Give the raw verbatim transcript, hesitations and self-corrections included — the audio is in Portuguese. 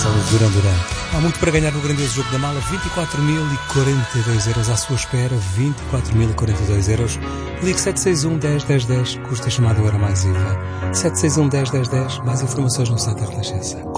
Renascença, o Duran Duran. Há muito para ganhar no grandioso jogo da mala, vinte e quatro mil e quarenta e dois euros à sua espera, vinte e quatro mil e quarenta e dois euros. Ligue sete seis um, dez, dez, dez, custa chamada Euro mais I V A. sete seis um, dez, dez, dez, mais informações no site da Renascença.